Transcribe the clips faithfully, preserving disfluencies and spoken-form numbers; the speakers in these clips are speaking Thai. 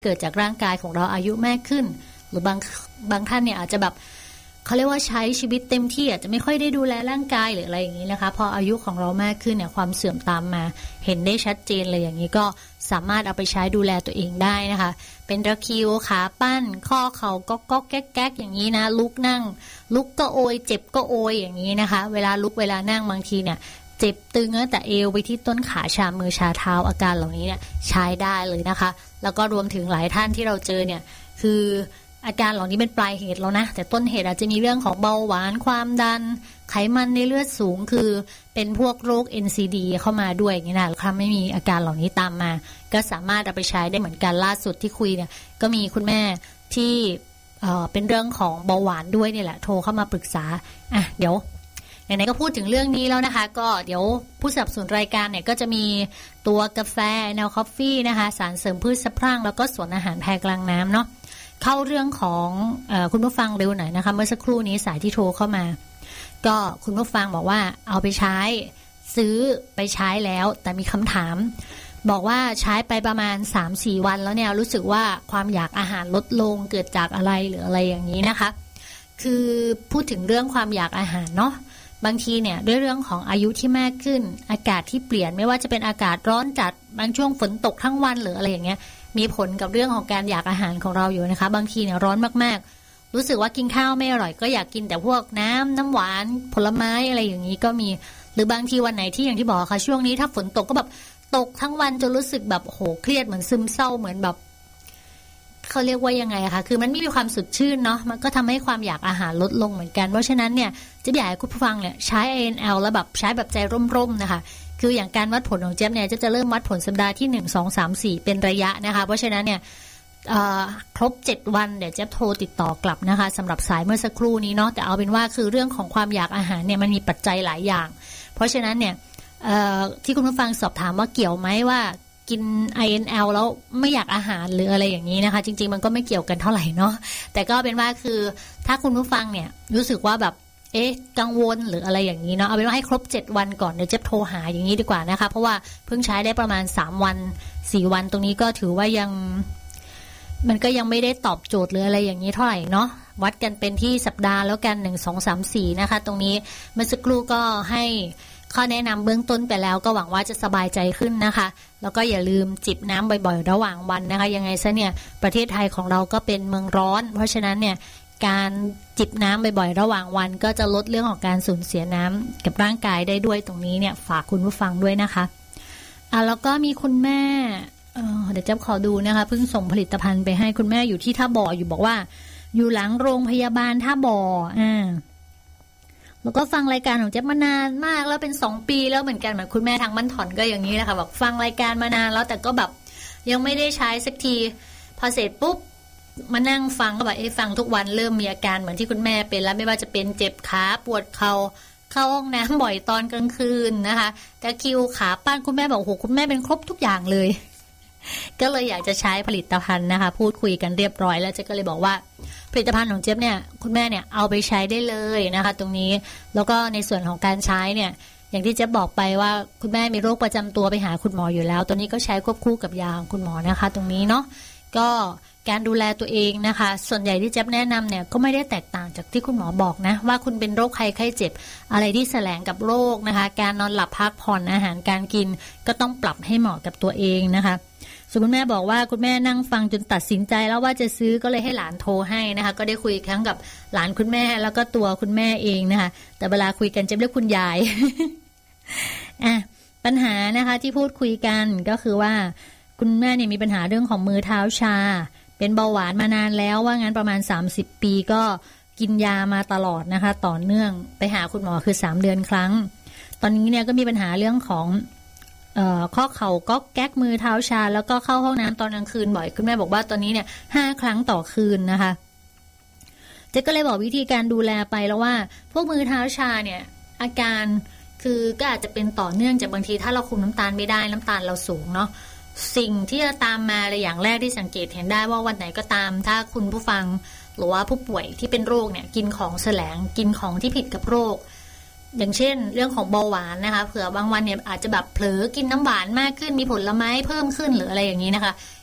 กิดจากร่างกายของเราอายุมากขึ้นหรือบางบางท่านเนี่ยอาจจะแบบเขาเรียกว่าใช้ชีวิตเต็มที่อาจจะไม่ค่อยได้ดูแลร่างกายหรืออะไรอย่างนี้นะคะพออายุของเรามากขึ้นเนี่ยความเสื่อมตามมาเห็นได้ชัดเจนเลยอย่างนี้ก็สามารถเอาไปใช้ดูแลตัวเองได้นะคะเป็นตะคริวขาปั้นข้อเข่าก็ก็แก๊กๆอย่างนี้นะลุกนั่งลุกก็โอยเจ็บก็โอยอย่างนี้นะคะเวลาลุกเวลานั่งบางทีเนี่ยเจ็บตึงตั้งแต่เอวไปที่ต้นขาชามือชาเท้าอาการเหล่านี้เนี่ยใช้ได้เลยนะคะแล้วก็รวมถึงหลายท่านที่เราเจอเนี่ยคืออาการเหล่านี้เป็นปลายเหตุแล้วนะแต่ต้นเหตุอาจจะมีเรื่องของเบาหวานความดันไขมันในเลือดสูงคือเป็นพวกโรค เอ็น ซี ดี เข้ามาด้วยอย่างนี้นะถ้าไม่มีอาการเหล่านี้ตามมาก็สามารถเอาไปใช้ได้เหมือนกันล่าสุดที่คุยเนี่ยก็มีคุณแม่ที่เอ่อเป็นเรื่องของเบาหวานด้วยนี่แหละโทรเข้ามาปรึกษาอ่ะเดี๋ยวไหนๆก็พูดถึงเรื่องนี้แล้วนะคะก็เดี๋ยวผู้สนับสนุนรายการเนี่ยก็จะมีตัวกาแฟแนวคอฟฟี่นะคะสารเสริมพืชสะพรั่งแล้วก็สวนอาหารแพรกลางน้ำเนาะเข้าเรื่องของเอ่อคุณผู้ฟังเร็วหน่อยนะคะเมื่อสักครู่นี้สายที่โทรเข้ามาก็คุณผู้ฟังบอกว่าเอาไปใช้ซื้อไปใช้แล้วแต่มีคำถามบอกว่าใช้ไปประมาณ สามถึงสี่ วันแล้วเนี่ยรู้สึกว่าความอยากอาหารลดลงเกิดจากอะไรหรืออะไรอย่างนี้นะคะคือพูดถึงเรื่องความอยากอาหารเนาะบางทีเนี่ยด้วยเรื่องของอายุที่มากขึ้นอากาศที่เปลี่ยนไม่ว่าจะเป็นอากาศร้อนจัดบางช่วงฝนตกทั้งวันหรืออะไรอย่างเงี้ยมีผลกับเรื่องของการอยากอาหารของเราอยู่นะคะบางทีเนี่ยร้อนมากๆรู้สึกว่ากินข้าวไม่อร่อยก็อยากกินแต่พวกน้ำน้ำหวานผลไม้อะไรอย่างนี้ก็มีหรือบางทีวันไหนที่อย่างที่บอกค่ะช่วงนี้ถ้าฝนตกก็แบบตกทั้งวันจนรู้สึกแบบโหเครียดเหมือนซึมเศร้าเหมือนแบบเขาเรียกว่ายังไงคะคือมันไม่มีความสดชื่นเนาะมันก็ทำให้ความอยากอาหารลดลงเหมือนกันเพราะฉะนั้นเนี่ยจะอยากให้คุณผู้ฟังเนี่ยใช้ เอ เอ็น แอล แล้วแบบใช้แบบใจร่มๆนะคะคืออย่างการวัดผลของเจี๊ยบเนี่ยจะจะเริ่มวัดผลสัปดาห์ที่หนึ่ง สอง สาม สี่เป็นระยะนะคะเพราะฉะนั้นเนี่ยครบเจ็ดวันเดี๋ยวเจี๊ยบโทรติดต่อกลับนะคะสำหรับสายเมื่อสักครู่นี้เนาะแต่เอาเป็นว่าคือเรื่องของความอยากอาหารเนี่ยมันมีปัจจัยหลายอย่างเพราะฉะนั้นเนี่ยที่คุณผู้ฟังสอบถามว่าเกี่ยวไหมว่ากิน ไอ เอ็น แอล แล้วไม่อยากอาหารหรืออะไรอย่างนี้นะคะจริงๆมันก็ไม่เกี่ยวกันเท่าไหร่เนาะแต่ก็เป็นว่าคือถ้าคุณผู้ฟังเนี่ยรู้สึกว่าแบบเอ๊ะกังวลหรืออะไรอย่างนี้เนาะเอาเป็นว่าให้ครบเจ็ดวันก่อนเดี๋ยวจะโทรหาอย่างนี้ดีกว่านะคะเพราะว่าเพิ่งใช้ได้ประมาณสามวันสี่วันตรงนี้ก็ถือว่ายังมันก็ยังไม่ได้ตอบโจทย์หรืออะไรอย่างนี้เท่าไหร่เนาะวัดกันเป็นที่สัปดาห์แล้วกันหนึ่ง สอง สาม สี่นะคะตรงนี้เมื่อสักครู่ก็ให้ข้อแนะนำเบื้องต้นไปแล้วก็หวังว่าจะสบายใจขึ้นนะคะแล้วก็อย่าลืมจิบน้ำบ่อยๆระหว่างวันนะคะยังไงซะเนี่ยประเทศไทยของเราก็เป็นเมืองร้อนเพราะฉะนั้นเนี่ยการจิบน้ำบ่อยๆระหว่างวันก็จะลดเรื่องของการสูญเสียน้ำกับร่างกายได้ด้วยตรงนี้เนี่ยฝากคุณผู้ฟังด้วยนะคะอ่ะแล้วก็มีคุณแม่เอ่อเดี๋ยวจะขอดูนะคะเพิ่งส่งผลิตภัณฑ์ไปให้คุณแม่อยู่ที่ท่าบ่ออยู่บอกว่าอยู่หลังโรงพยาบาลท่าบ่ออ่าแล้วก็ฟังรายการของเจ๊มานานมากแล้วเป็นสองปีแล้วเหมือนกันเหมือนคุณแม่ทางบ้านถอนก็อย่างนี้แหละค่ะบอกฟังรายการมานานแล้วแต่ก็แบบยังไม่ได้ใช้สักทีพอเสร็จปุ๊บมานั่งฟังก็แบบเอ๊ะฟังทุกวันเริ่มมีอาการเหมือนที่คุณแม่เป็นแล้วไม่ว่าจะเป็นเจ็บขาปวดเข่าเข้าห้องน้ำบ่อยตอนกลางคืนนะคะตะคริวขาปั้นคุณแม่บอกโอ้โหคุณแม่เป็นครบทุกอย่างเลยก็เลยอยากจะใช้ผลิตภัณฑ์นะคะพูดคุยกันเรียบร้อยแล้วเจ๊ก็เลยบอกว่าผลิตภัณฑ์ของเจ๊บเนี่ยคุณแม่เนี่ยเอาไปใช้ได้เลยนะคะตรงนี้แล้วก็ในส่วนของการใช้เนี่ยอย่างที่เจ๊บบอกไปว่าคุณแม่มีโรคประจำตัวไปหาคุณหมออยู่แล้วตัวนี้ก็ใช้ควบคู่กับยาของคุณหมอนะคะตรงนี้เนาะก็การดูแลตัวเองนะคะส่วนใหญ่ที่เจ๊บแนะนำเนี่ยก็ไม่ได้แตกต่างจากที่คุณหมอบอกนะว่าคุณเป็นโรคไข้ไข้เจ็บอะไรที่แสลงกับโรคนะคะการนอนหลับพักผ่อนอาหารการกินก็ต้องปรับให้เหมาะกับตัวเองนะคะส่วนคุณแม่บอกว่าคุณแม่นั่งฟังจนตัดสินใจแล้วว่าจะซื้อก็เลยให้หลานโทรให้นะคะก็ได้คุยทั้งกับหลานคุณแม่แล้วก็ตัวคุณแม่เองนะคะแต่เวลาคุยกันจะเรียกคุณยาย อ่ะปัญหานะคะที่พูดคุยกันก็คือว่าคุณแม่เนี่ยมีปัญหาเรื่องของมือเท้าชาเป็นเบาหวานมานานแล้วว่างั้นประมาณสามสิบปีก็กินยามาตลอดนะคะต่อเนื่องไปหาคุณหมอคือสามเดือนครั้งตอนนี้เนี่ยก็มีปัญหาเรื่องของเอ่อข้อเข่าก็แก๊กมือเท้าชาแล้วก็เข้าห้องน้ำตอนกลางคืนบ่อยคุณแม่บอกว่าตอนนี้เนี่ยห้าครั้งต่อคืนนะคะเจ๊ก็เลยบอกวิธีการดูแลไปแล้วว่าพวกมือเท้าชาเนี่ยอาการคือก็อาจจะเป็นต่อเนื่องจากบางทีถ้าเราคุมน้ำตาลไม่ได้น้ำตาลเราสูงเนาะสิ่งที่จะตามมาเลยอย่างแรกที่สังเกตเห็นได้ว่าวันไหนก็ตามถ้าคุณผู้ฟังหรือว่าผู้ป่วยที่เป็นโรคเนี่ยกินของแสลงกินของที่ผิดกับโรคอย่างเช่นเรื่องของเบาหวานนะคะเผื่อบางวันเนี่ยอาจจะแบบเผลอกินน้ำหวานมากขึ้นมีผลไม้เพิ่มขึ้นหรืออะไรอย่างนี้นะคะ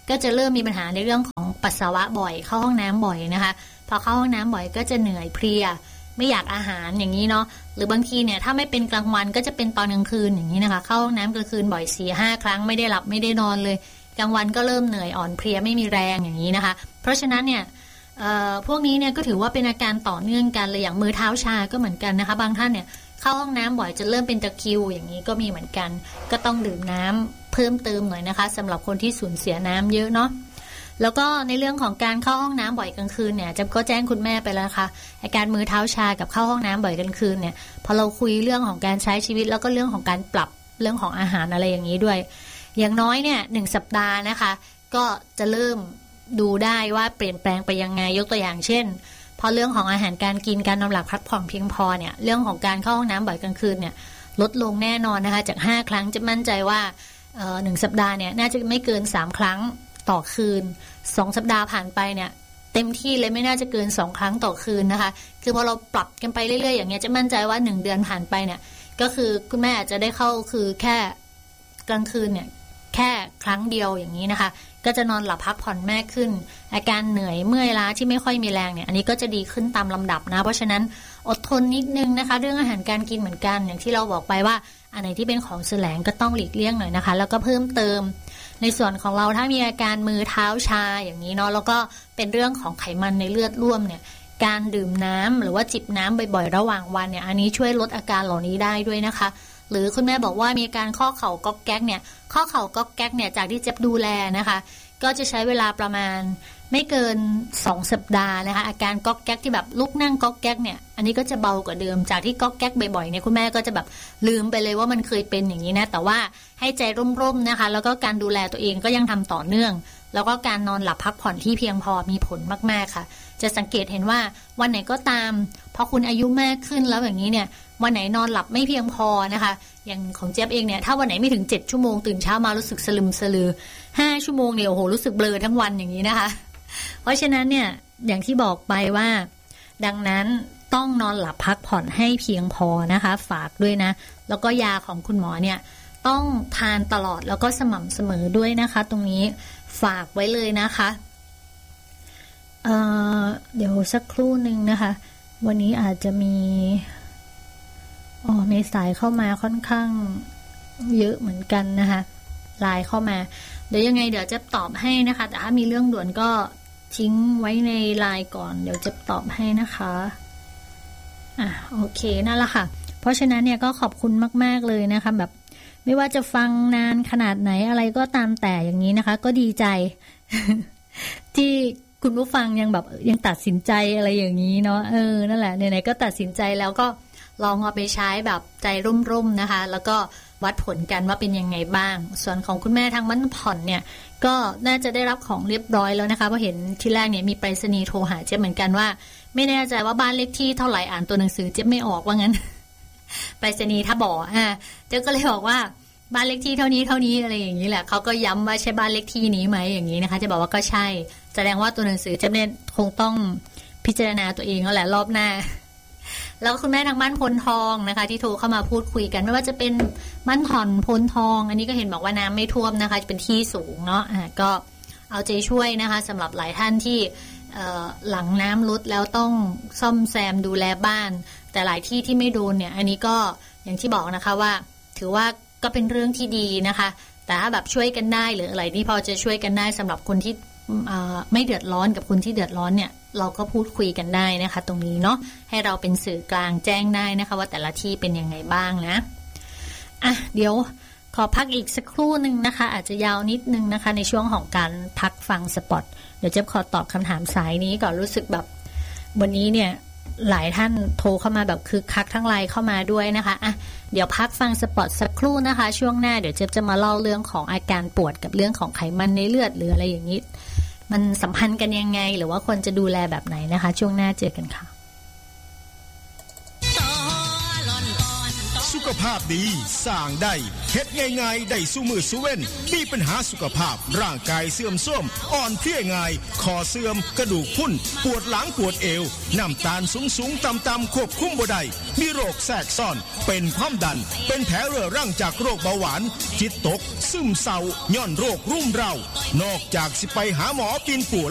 ก็จะเริ่มมีปัญหาในเรื่องของปัสสาวะบ่อยเข้าห้องน้ำบ่อยนะคะพอเข้าห้องน้ำบ่อยก็จะเหนื่อยเพลียไม่อยากอาหารอย่างนี้เนาะหรือบางทีเนี่ยถ้าไม่เป็นกลางวันก็จะเป็นตอนกลางคืนอย่างนี้นะคะเข้าห้องน้ำกลางคืนบ่อย สี่ห้า ครั้งไม่ได้หลับไม่ได้นอนเลยกลางวันก็เริ่มเหนื่อยอ่อนเพลียไม่มีแรงอย่างนี้นะคะเพราะฉะนั้นเนี่ยพวกนี้เนี่ยก็ถือว่าเป็นอาการต่อเนื่องกันเลยอย่างมือเท้าชาก็เหมือนกันนะคะบางท่านเนี่ยเข้าห้องน้ำบ่อยจะเริ่มเป็นตะคริวอย่างนี้ก็มีเหมือนกันก็ต้องดื่มน้ำเพิ่มเติมหน่อยนะคะสำหรับคนที่สูญเสียน้ำเยอะเนาะแล้วก็ในเรื่องของการเข้าห้องน้ำบ่อยกลางคืนเนี่ยจะก็แจ้งคุณแม่ไปแล้วค่ะอาการมือเท้าชากับเข้าห้องน้ำบ่อยกลางคืนเนี่ยพอเราคุยเรื่องของการใช้ชีวิตแล้วก็เรื่องของการปรับเรื่องของอาหารอะไรอย่างนี้ด้วยอย่างน้อยเนี่ยหนึ่งสัปดาห์นะคะก็จะเริ่มดูได้ว่าเปลี่ยนแปลงไปยังไงยกตัวอย่างเช่นพอเรื่องของอาหารการกินการนอนหลับพักผ่อนเพียงพอเนี่ยเรื่องของการเข้าห้องน้ำบ่อยกลางคืนเนี่ยลดลงแน่นอนนะคะจากห้าครั้งจะมั่นใจว่าเอ่อหนึ่งสัปดาห์เนี่ยน่าจะไม่เกินสามครั้งต่อคืนสองสัปดาห์ผ่านไปเนี่ยเต็มที่เลยไม่น่าจะเกินสองครั้งต่อคืนนะคะคือพอเราปรับกันไปเรื่อยๆอย่างเงี้ยจะมั่นใจว่าหนึ่งเดือนผ่านไปเนี่ยก็คือคุณแม่อาจจะได้เข้าคือแค่กลางคืนเนี่ยแค่ครั้งเดียวอย่างนี้นะคะก็จะนอนหลับพักผ่อนแม่ขึ้นอาการเหนื่อยเมื่อยล้าที่ไม่ค่อยมีแรงเนี่ยอันนี้ก็จะดีขึ้นตามลำดับนะเพราะฉะนั้นอดทนนิดนึงนะคะเรื่องอาหารการกินเหมือนกันอย่างที่เราบอกไปว่าอันไหนที่เป็นของแสลงก็ต้องหลีกเลี่ยงหน่อยนะคะแล้วก็เพิ่มเติมในส่วนของเราถ้ามีอาการมือเท้าชาอย่างนี้เนาะแล้วก็เป็นเรื่องของไขมันในเลือดร่วมเนี่ยการดื่มน้ำหรือว่าจิบน้ำบ่อยๆระหว่างวันเนี่ยอันนี้ช่วยลดอาการเหล่านี้ได้ด้วยนะคะหรือคุณแม่บอกว่ามีการข้อเข่าก๊อกแก๊กเนี่ยข้อเข่าก๊อกแก๊กเนี่ยจากที่เจ็บดูแลนะคะก็จะใช้เวลาประมาณไม่เกินสองสัปดาห์นะคะอาการก๊อกแก๊กที่แบบลุกนั่งก๊อกแก๊กเนี่ยอันนี้ก็จะเบากว่าเดิมจากที่ก๊อกแก๊กบ่อยๆเนี่ยคุณแม่ก็จะแบบลืมไปเลยว่ามันเคยเป็นอย่างนี้นะแต่ว่าให้ใจร่มๆนะคะแล้วก็การดูแลตัวเองก็ยังทำต่อเนื่องแล้วก็การนอนหลับพักผ่อนที่เพียงพอมีผลมากๆค่ะจะสังเกตเห็นว่าวันไหนก็ตามพอคุณอายุมากขึ้นแล้วอย่างนี้เนี่ยวันไหนนอนหลับไม่เพียงพอนะคะอย่างของเจี๊ยบเองเนี่ยถ้าวันไหนไม่ถึงเจ็ดชั่วโมงตื่นเช้ามารู้สึกสลึมสลือห้าชั่วโมงเนี่ยโอ้โหรู้สึกเบลอทั้งวันอย่างนี้นะคะเพราะฉะนั้นเนี่ยอย่างที่บอกไปว่าดังนั้นต้องนอนหลับพักผ่อนให้เพียงพอนะคะฝากด้วยนะแล้วก็ยาของคุณหมอเนี่ยต้องทานตลอดแล้วก็สม่ำเสมอด้วยนะคะตรงนี้ฝากไว้เลยนะคะเอ่อเดี๋ยวสักครู่นึงนะคะวันนี้อาจจะมีอ๋อมีสายเข้ามาค่อนข้างเยอะเหมือนกันนะคะไลน์เข้ามาเดี๋ยวยังไงเดี๋ยวจะตอบให้นะคะแต่ถ้ามีเรื่องด่วนก็ทิ้งไว้ในไลน์ก่อนเดี๋ยวจะตอบให้นะคะอ่ะโอเคนั่นแหละค่ะเพราะฉะนั้นเนี่ยก็ขอบคุณมากๆเลยนะคะแบบไม่ว่าจะฟังนานขนาดไหนอะไรก็ตามแต่อย่างนี้นะคะก็ดีใจ ที่คุณผู้ฟังยังแบบยังตัดสินใจอะไรอย่างนี้เนาะเออนั่นแหละไหนๆก็ตัดสินใจแล้วก็ลองเอาไปใช้แบบใจร่มๆนะคะแล้วก็วัดผลกันว่าเป็นยังไงบ้างส่วนของคุณแม่ทางบ้านผ่อนเนี่ยก็น่าจะได้รับของเรียบร้อยแล้วนะคะเพราะเห็นที่แรกเนี่ยมีไปรษณีย์โทรหาเจ๊เหมือนกันว่าไม่แน่ใจว่าบ้านเลขที่เท่าไหร่อ่านตัวหนังสือเจ๊ไม่ออกว่างั้น ไปรษณีย์ถ้าบอกอ่ะเจ๊ก็เลยบอกว่าบ้านเลขที่เท่านี้เท่านี้อะไรอย่างนี้แหละเขาก็ย้ำว่าใช่บ้านเลขที่นี้ไหมอย่างนี้นะคะจะบอกว่าก็ใช่แสดงว่าตัวหนังสือเจ๊เนี่ยคงต้องพิจารณาตัวเองแล้วแหละรอบหน้าแล้วคุณแม่ทางบ้านพลทองนะคะที่โทรเข้ามาพูดคุยกันไม่ว่าจะเป็นบ้านผ่อนพลทองอันนี้ก็เห็นบอกว่าน้ำไม่ท่วมนะคะเป็นที่สูงเนาะอ่ะก็เอาใจช่วยนะคะสำหรับหลายท่านที่หลังน้ำลดแล้วต้องซ่อมแซมดูแลบ้านแต่หลายที่ที่ไม่โดนเนี่ยอันนี้ก็อย่างที่บอกนะคะว่าถือว่าก็เป็นเรื่องที่ดีนะคะแต่ถ้าแบบช่วยกันได้หรืออะไรที่พอจะช่วยกันได้สำหรับคนที่ไม่เดือดร้อนกับคนที่เดือดร้อนเนี่ยเราก็พูดคุยกันได้นะคะตรงนี้เนาะให้เราเป็นสื่อกลางแจ้งได้นะคะว่าแต่ละที่เป็นยังไงบ้างนะอ่ะเดี๋ยวขอพักอีกสักครู่นึงนะคะอาจจะยาวนิดนึงนะคะในช่วงของการพักฟังสปอตเดี๋ยวจะขอตอบคำถามสายนี้ก่อนรู้สึกแบบวันนี้เนี่ยหลายท่านโทรเข้ามาแบบคึกคักทั้งไลน์เข้ามาด้วยนะคะอ่ะเดี๋ยวพักฟังสปอตสักครู่นะคะช่วงหน้าเดี๋ยวเจ๊จะมาเล่าเรื่องของอาการปวดกับเรื่องของไขมันในเลือดหรืออะไรอย่างนี้มันสัมพันธ์กันยังไงหรือว่าควรจะดูแลแบบไหนนะคะช่วงหน้าเจอกันค่ะสุขภาพดีสร้างได้เฮ็ดง่ายๆได้สู้มือสู้เว้นมีปัญหาสุขภาพร่างกายเสื่อมโทรมอ่อนเพลียง่ายคอเสื่อมกระดูกพรุนปวดหลังปวดเอวน้ำตาลสูงๆต่ำๆควบคุมบ่ได้มีโรคแทรกซ้อนเป็นความดันเป็นแผลเรื้อรังจากโรคเบาหวานจิตตกซึมเศร้าย้อนโรครุ่มเร้านอกจากสิไปหาหมอกินปู่